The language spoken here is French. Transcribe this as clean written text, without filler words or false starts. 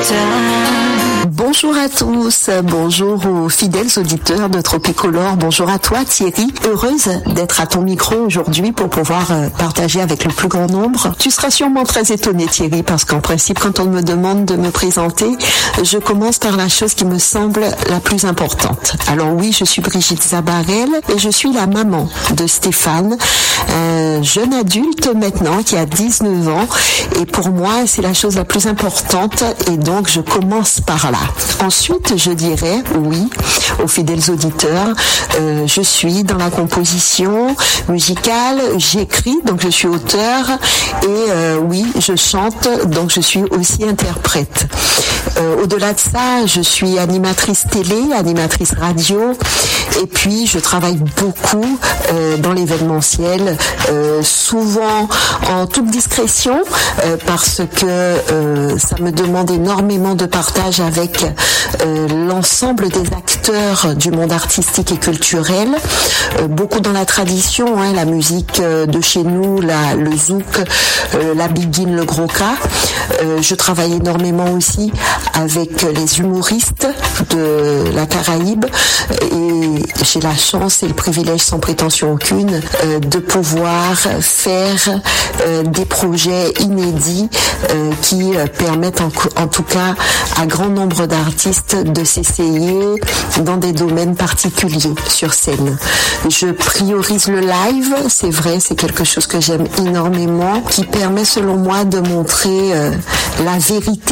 Bonjour à tous, bonjour aux fidèles auditeurs de Tropicolore, bonjour à toi Thierry, heureuse d'être à ton micro aujourd'hui pour pouvoir partager avec le plus grand nombre. Tu seras sûrement très étonné Thierry parce qu'en principe quand on me demande de me présenter, je commence par la chose qui me semble la plus importante. Alors oui, je suis Brigitte Zabarel et je suis la maman de Stéphane, un jeune adulte maintenant qui a 19 ans et pour moi c'est la chose la plus importante et donc je commence par là. Ensuite, je dirais, oui, aux fidèles auditeurs, je suis dans la composition musicale, j'écris, donc je suis auteur, et oui, je chante, donc je suis aussi interprète. Au-delà de ça, je suis animatrice télé, animatrice radio, et puis je travaille beaucoup dans l'événementiel, souvent en toute discrétion, parce que ça me demande énormément de partage avec l'ensemble des acteurs du monde artistique et culturel, beaucoup dans la tradition, la musique de chez nous, le zouk, la biguine, le gros cas. Je travaille énormément aussi avec les humoristes de la Caraïbe et j'ai la chance et le privilège sans prétention aucune de pouvoir faire des projets inédits qui permettent en tout cas à grand nombre d'artistes de s'essayer dans des domaines particuliers sur scène. Je priorise le live, c'est vrai, c'est quelque chose que j'aime énormément, qui permet selon moi de montrer la vérité